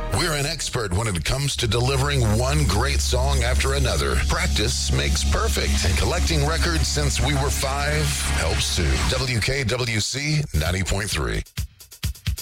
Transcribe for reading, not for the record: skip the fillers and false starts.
We're an expert when it comes to delivering one great song after another. Practice makes perfect, and collecting records since we were 5 helps too. WKWC 90.3.